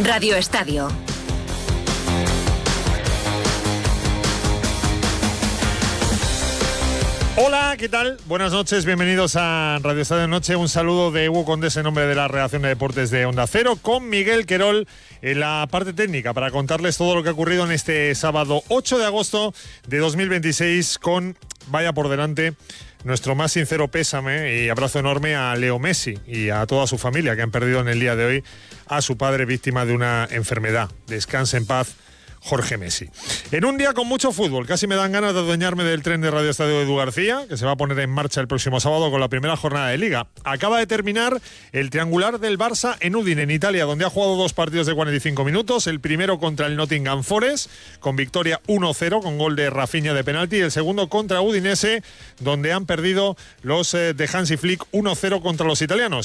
Radio Estadio. Hola, ¿qué tal? Buenas noches, bienvenidos a Radio Estadio Noche. Un saludo de Hugo Condés en nombre de la redacción de deportes de Onda Cero, con Miguel Querol en la parte técnica para contarles todo lo que ha ocurrido en este sábado 8 de agosto de 2026 con, vaya por delante, nuestro más sincero pésame y abrazo enorme a Leo Messi y a toda su familia que han perdido en el día de hoy a su padre víctima de una enfermedad. Descanse en paz, Jorge Messi. En un día con mucho fútbol, casi me dan ganas de adueñarme del tren de Radio Estadio de Edu García, que se va a poner en marcha el próximo sábado con la primera jornada de Liga. Acaba de terminar el triangular del Barça en Udine, en Italia, donde ha jugado 2 partidos de 45 minutos. El primero contra el Nottingham Forest, con victoria 1-0, con gol de Rafinha de penalti. Y el segundo contra Udinese, donde han perdido los de Hansi Flick 1-0 contra los italianos.